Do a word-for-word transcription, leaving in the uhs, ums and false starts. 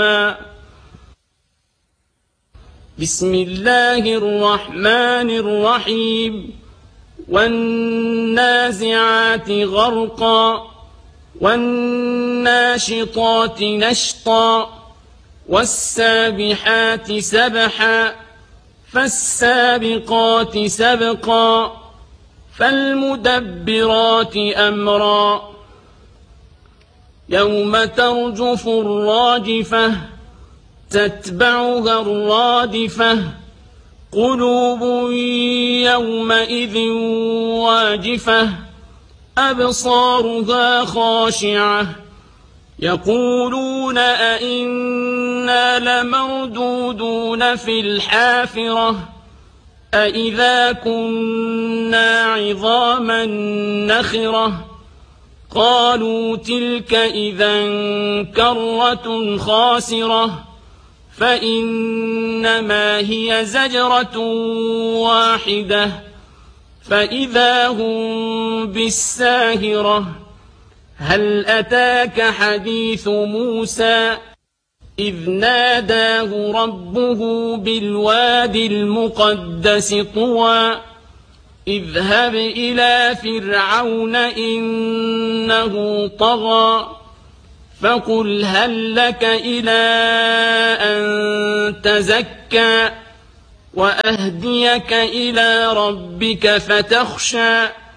بسم الله الرحمن الرحيم والنازعات غرقا والناشطات نشطا والسابحات سبحا فالسابقات سبقا فالمدبرات أمرا يوم ترجف الراجفة تتبعها الرادفة قلوب يومئذ واجفة أبصارها خاشعة يقولون أئنا لمردودون في الحافرة أئذا كنا عظاما نخرة قالوا تلك إذا كرة خاسرة فإنما هي زجرة واحدة فإذا هم بالساهرة هل أتاك حديث موسى إذ ناداه ربه بالوادي المقدس طوى اذهب إلى فرعون إنه طغى فقل هل لك إلى أن تزكى وأهديك إلى ربك فتخشى